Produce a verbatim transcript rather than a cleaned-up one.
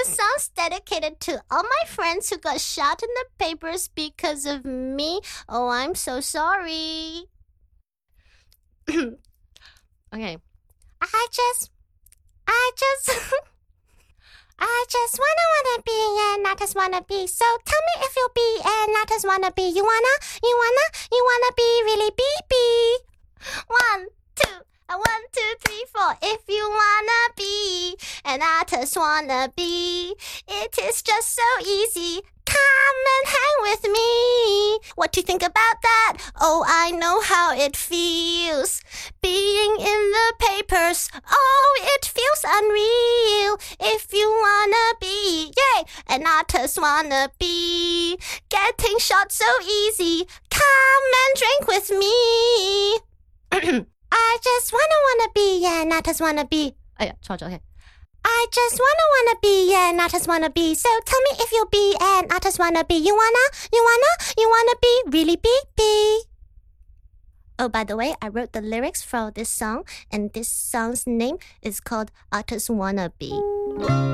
This song's dedicated to all my friends who got shot in the papers because of me. Oh, I'm so sorry. Okay. I just, I just, I just wanna wanna be and I just wanna be. So tell me if you'll be and I just wanna be. You wanna, you wanna, you wanna be really be be. One, two, uh, one, two, three, four. If you wanna be and I just wanna be, it is just so easy. Come and hang with me. What do you think about that? Oh, I know how it feels. Being in the papers, oh, it feels unreal. If you wanna be, yay, and I just wanna be. Getting shot so easy. Come and drink with me. I just wanna wanna be, yeah, and I just wanna be. 哎呀，錯咗，okay. I just wanna wanna be, yeah, and I just wanna be. So tell me if you'll be, and I just wanna be. You wanna, you wanna, you wanna be really be be. Oh, by the way, I wrote the lyrics for this song, and this song's name is called I Just Wanna Be.